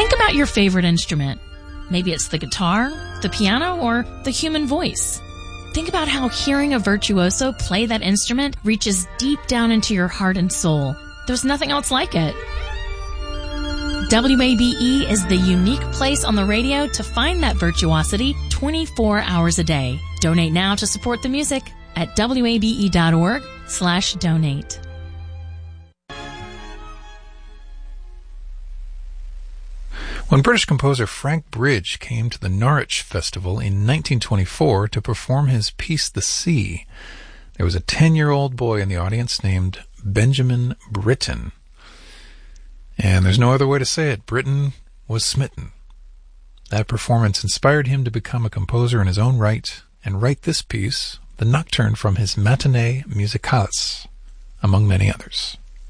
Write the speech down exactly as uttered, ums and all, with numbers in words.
Think about your favorite instrument. Maybe it's the guitar, the piano, or the human voice. Think about how hearing a virtuoso play that instrument reaches deep down into your heart and soul. There's nothing else like it. W A B E is the unique place on the radio to find that virtuosity twenty-four hours a day. Donate now to support the music at wabe.org slash donate. When British composer Frank Bridge came to the Norwich Festival in nineteen twenty-four to perform his piece The Sea, there was a ten-year-old boy in the audience named Benjamin Britten. And there's no other way to say it. Britten was smitten. That performance inspired him to become a composer in his own right and write this piece, the Nocturne from his Matinee Musicalis, among many others.